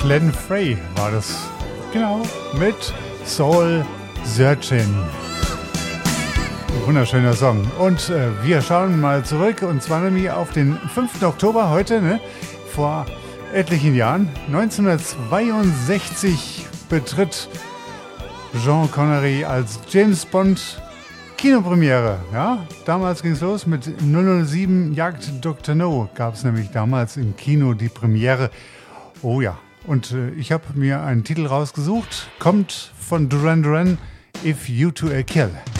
Glenn Frey war das. Genau, mit Soul Searching. Wunderschöner Song. Und wir schauen mal zurück, und zwar nämlich auf den 5. Oktober heute, ne? Vor etlichen Jahren. 1962 betritt Sean Connery als James Bond Kinopremiere. Ja? Damals ging es los mit 007 Jagd Dr. No. Gab es nämlich damals im Kino die Premiere. Oh ja. Und ich habe mir einen Titel rausgesucht. Kommt von Duran Duran, If You to a Kill.